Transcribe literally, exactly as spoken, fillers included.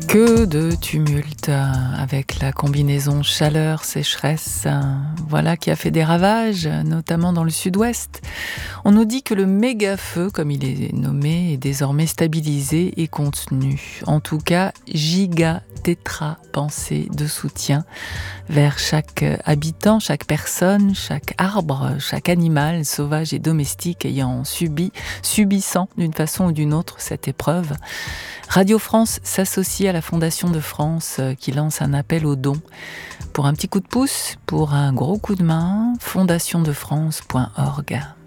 Que de tumulte avec la combinaison chaleur-sécheresse, voilà qui a fait des ravages, notamment dans le sud-ouest. On nous dit que le méga-feu, comme il est nommé, est désormais stabilisé et contenu. En tout cas, giga tétra pensée de soutien vers chaque habitant, chaque personne, chaque arbre, chaque animal sauvage et domestique ayant subi, subissant d'une façon ou d'une autre cette épreuve. Radio France s'associe à la Fondation de France qui lance un appel aux dons. Pour un petit coup de pouce, pour un gros coup de main, fondation de france point org.